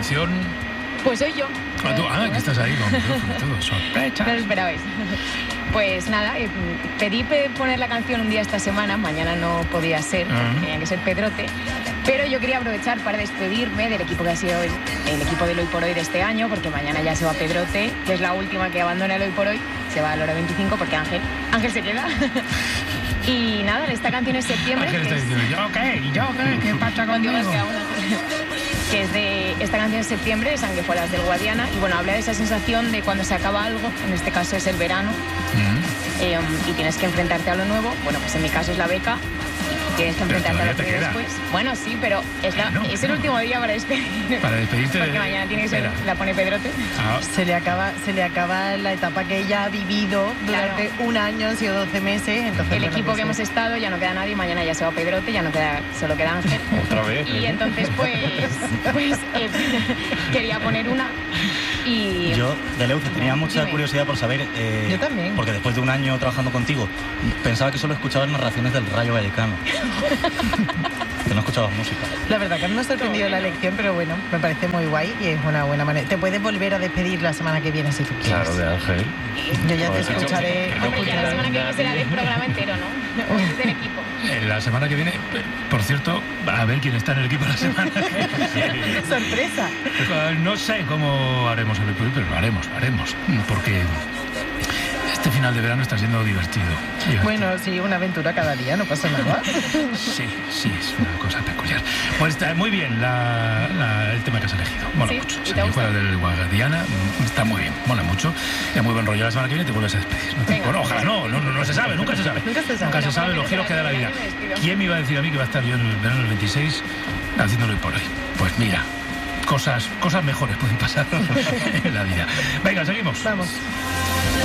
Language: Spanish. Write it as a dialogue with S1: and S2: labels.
S1: canción...
S2: Pues soy yo.
S1: Que estás ahí con todo, sorpresa.
S2: No lo esperabais. Pues nada, pedí poner la canción un día esta semana, mañana no podía ser, tenía que ser Pedrote, pero yo quería aprovechar para despedirme del equipo que ha sido el equipo del Hoy por Hoy de este año, porque mañana ya se va Pedrote, que es la última que abandona el Hoy por Hoy, se va a la hora 25 porque Ángel se queda. Y nada, esta canción es Septiembre.
S1: Ángel está diciendo, ¿yo qué? ¿Qué pasa conmigo?
S2: Que es de esta canción es Septiembre, de Sanguijuelas del Guadiana, y bueno, habla de esa sensación de cuando se acaba algo, en este caso es el verano, y tienes que enfrentarte a lo nuevo. Bueno, pues en mi caso es la beca, tienes que enfrentarte a lo que viene después. Bueno, sí, pero es el último día para despedirte.
S1: Para despedirte.
S2: Porque mañana tiene que ser, la pone Pedrote.
S3: Se le acaba la etapa que ella ha vivido durante un año, han sido 12 meses. Entonces,
S2: el equipo que hemos estado, ya no queda nadie, mañana ya se va Pedrote, solo queda Ángel.
S4: Otra vez.
S2: Y entonces quería poner una. Y
S5: yo, de Leuce, tenía mucha curiosidad por saber...
S3: yo también.
S5: Porque después de un año trabajando contigo, pensaba que solo escuchabas narraciones del Rayo Vallecano. Que no escuchabas música.
S3: La verdad que a mí me ha sorprendido la elección, pero bueno, me parece muy guay y es una buena manera. Te puedes volver a despedir la semana que viene si tú quieres.
S4: Claro, de Ángel.
S3: Yo ya te escucharé.
S2: Hombre, ya la semana que viene será del programa entero, ¿no? Del equipo.
S1: La semana que viene, por cierto, a ver quién está en el equipo la semana que viene.
S3: ¡Sorpresa!
S1: No sé cómo haremos el episodio, pero lo haremos, porque este final de verano está siendo divertido.
S3: Bueno, sí, una aventura cada día, no pasa nada.
S1: Sí, es una cosa peculiar. Pues está muy bien el tema que has elegido. Mola mucho. Sanguijuelas del Guadiana está muy bien, mola mucho. Y muy buen rollo. La semana que viene te vuelves a despedir. Bueno, ojalá no se sabe, nunca se sabe. Nunca se sabe los giros que da la vida. ¿Quién me iba a decir a mí que va a estar yo en el verano del 26 haciéndolo hoy por hoy? Pues mira, cosas mejores pueden pasar en la vida. Venga, seguimos.
S3: Vamos.